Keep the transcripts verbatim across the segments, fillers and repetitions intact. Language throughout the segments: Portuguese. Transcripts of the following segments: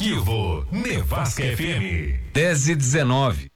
Vivo, Nevasca F M. dez e dezenove.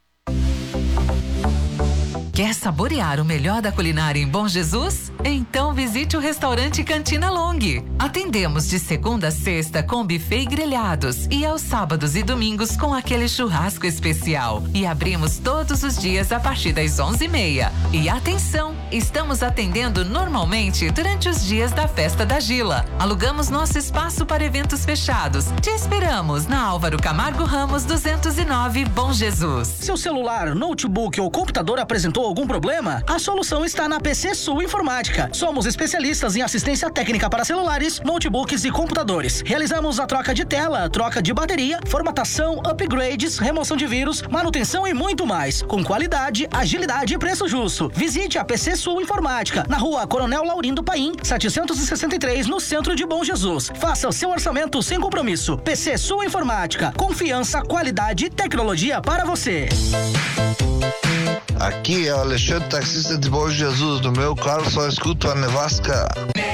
Quer saborear o melhor da culinária em Bom Jesus? Então visite o restaurante Cantina Long. Atendemos de segunda a sexta com buffet e grelhados e aos sábados e domingos com aquele churrasco especial. E abrimos todos os dias a partir das onze e meia. E atenção, estamos atendendo normalmente durante os dias da Festa da Gila. Alugamos nosso espaço para eventos fechados. Te esperamos na Álvaro Camargo Ramos duzentos e nove, Bom Jesus. Seu celular, notebook ou computador apresentou algum problema? A solução está na P C Sul Informática. Somos especialistas em assistência técnica para celulares, notebooks e computadores. Realizamos a troca de tela, troca de bateria, formatação, upgrades, remoção de vírus, manutenção e muito mais. Com qualidade, agilidade e preço justo. Visite a P C Sul Informática, na rua Coronel Laurindo Paim, setecentos e sessenta e três, no centro de Bom Jesus. Faça o seu orçamento sem compromisso. P C Sul Informática. Confiança, qualidade e tecnologia para você. Aqui é o Alexandre, taxista de Bom Jesus. No meu carro só escuto a Nevasca.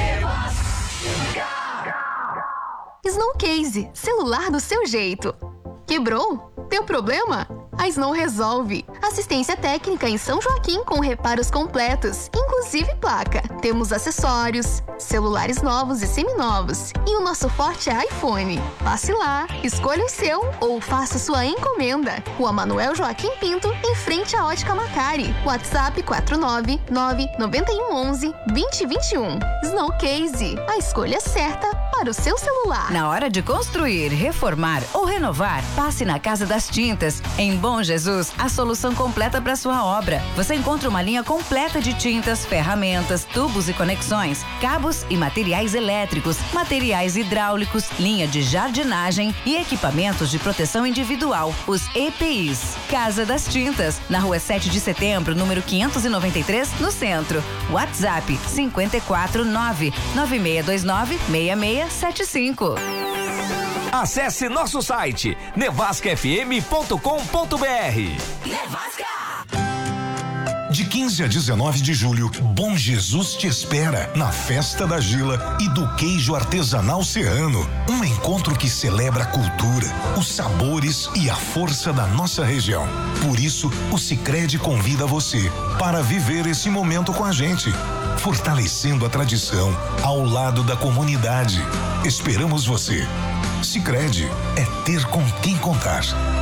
Snow Case, celular do seu jeito. Quebrou? Deu problema? A Snow resolve. Assistência técnica em São Joaquim com reparos completos, inclusive placa. Temos acessórios, celulares novos e seminovos. E o nosso forte é iPhone. Passe lá, escolha o seu ou faça sua encomenda. Rua Manuel Joaquim Pinto, em frente à Ótica Macari. WhatsApp quatro nove nove nove um um um dois zero dois um. Snow Case, a escolha certa para o seu celular. Na hora de construir, reformar ou renovar, passe na Casa das Tintas. Em Bom Jesus, a solução completa para sua obra. Você encontra uma linha completa de tintas, ferramentas, tubos e conexões, cabos e materiais elétricos, materiais hidráulicos, linha de jardinagem e equipamentos de proteção individual, os E P Is. Casa das Tintas, na rua sete de setembro, número quinhentos e noventa e três, no centro. WhatsApp cinco quatro nove nove seis dois nove seis seis sete cinco. Acesse nosso site nevasca f m ponto com ponto b r. Nevasca! De quinze a dezenove de julho, Bom Jesus te espera na Festa da Gila e do Queijo Artesanal Serrano. Um encontro que celebra a cultura, os sabores e a força da nossa região. Por isso, o Sicredi convida você para viver esse momento com a gente, fortalecendo a tradição ao lado da comunidade. Esperamos você. Sicredi é ter com quem contar.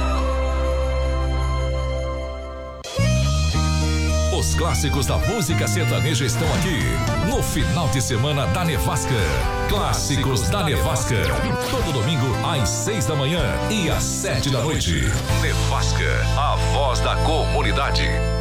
Os clássicos da música sertaneja estão aqui no final de semana da Nevasca. Clássicos da Nevasca. Todo domingo às seis da manhã e às sete da noite. Nevasca, a voz da comunidade.